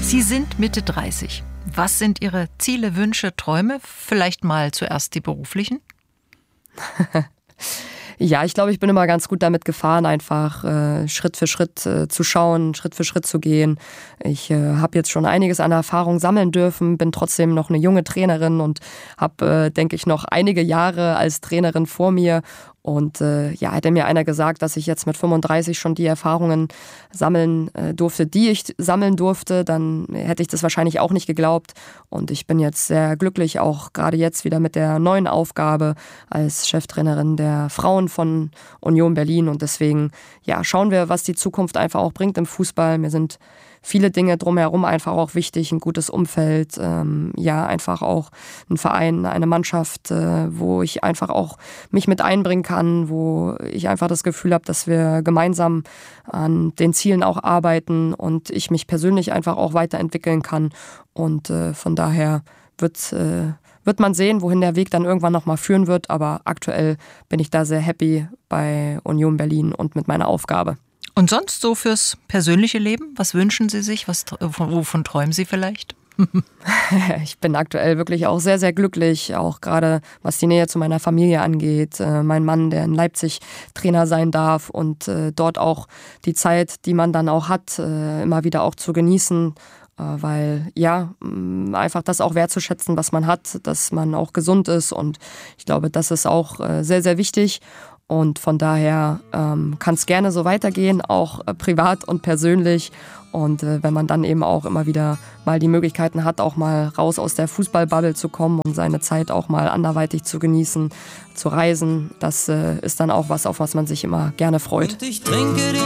Sie sind Mitte 30. Was sind Ihre Ziele, Wünsche, Träume? Vielleicht mal zuerst die beruflichen? Ja, ich glaube, ich bin immer ganz gut damit gefahren, einfach Schritt für Schritt zu schauen, Schritt für Schritt zu gehen. Ich habe jetzt schon einiges an Erfahrung sammeln dürfen, bin trotzdem noch eine junge Trainerin und habe, denke ich, noch einige Jahre als Trainerin vor mir. Und hätte mir einer gesagt, dass ich jetzt mit 35 schon die Erfahrungen sammeln durfte, die ich sammeln durfte, dann hätte ich das wahrscheinlich auch nicht geglaubt. Und ich bin jetzt sehr glücklich, auch gerade jetzt wieder mit der neuen Aufgabe als Cheftrainerin der Frauen von Union Berlin. Und deswegen schauen wir, was die Zukunft einfach auch bringt im Fußball. Mir sind viele Dinge drumherum einfach auch wichtig, ein gutes Umfeld, einfach auch ein Verein, eine Mannschaft, wo ich einfach auch mich mit einbringen kann, wo ich einfach das Gefühl habe, dass wir gemeinsam an den Zielen auch arbeiten und ich mich persönlich einfach auch weiterentwickeln kann. Und von daher wird man sehen, wohin der Weg dann irgendwann nochmal führen wird. Aber aktuell bin ich da sehr happy bei Union Berlin und mit meiner Aufgabe. Und sonst so fürs persönliche Leben? Was wünschen Sie sich? Wovon träumen Sie vielleicht? Ich bin aktuell wirklich auch sehr, sehr glücklich, auch gerade was die Nähe zu meiner Familie angeht. Mein Mann, der in Leipzig Trainer sein darf und dort auch die Zeit, die man dann auch hat, immer wieder auch zu genießen. Weil einfach das auch wertzuschätzen, was man hat, dass man auch gesund ist. Und ich glaube, das ist auch sehr, sehr wichtig. Und von daher kann es gerne so weitergehen, auch privat und persönlich. Und wenn man dann eben auch immer wieder mal die Möglichkeiten hat, auch mal raus aus der Fußballbubble zu kommen und seine Zeit auch mal anderweitig zu genießen, zu reisen, das ist dann auch was, auf was man sich immer gerne freut. Und ich trinke